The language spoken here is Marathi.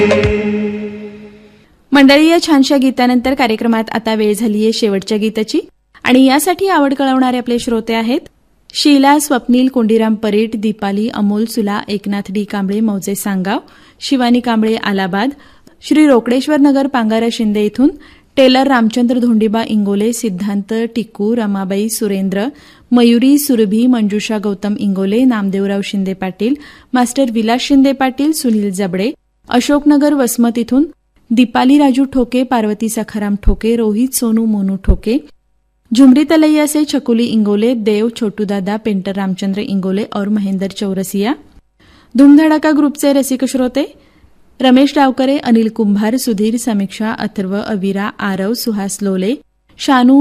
मंडळी, या छानशा गीतानंतर कार्यक्रमात आता वेळ झाली आहे शेवटच्या गीताची आणि यासाठी आवड कळवणारे आपले श्रोते आहेत शीला, स्वप्नील, कोंडीराम परीट, दीपाली, अमोल सुला, एकनाथ डी कांबळे, मौजे सांगाव, शिवानी कांबळे आलाबाद, श्री रोकडेश्वर नगर पांगारा शिंदे इथून, टेलर रामचंद्र धोंडीबा इंगोले, सिद्धांत टिकू, रमाबाई सुरेंद्र, मयुरी सुरभी, मंजुषा गौतम इंगोले, नामदेवराव शिंदे पाटील, मास्टर विलास शिंदे पाटील, सुनील जबडे, अशोकनगर वसमत इथून दीपाली राजू ठोके, पार्वती सखाराम ठोके, रोहित सोनू मोनू ठोके, झुमरी तलैया से छकुली इंगोले, देव छोटूदादा, पेंटर रामचंद्र इंगोले और महेंद्र चौरसिया. धूमधडाका ग्रुपचे रसिक श्रोते रमेश डावकरे, अनिल कुंभार, सुधीर, समीक्षा, अथर्व, अविरा, आरव, सुहास लोले, शानू,